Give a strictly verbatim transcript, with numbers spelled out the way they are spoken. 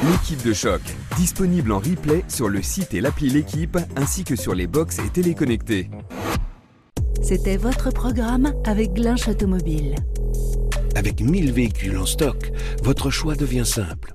L'équipe de choc, disponible en replay sur le site et l'appli L'équipe, ainsi que sur les box et téléconnectés. C'était votre programme avec Glinch Automobile. Avec mille véhicules en stock, votre choix devient simple.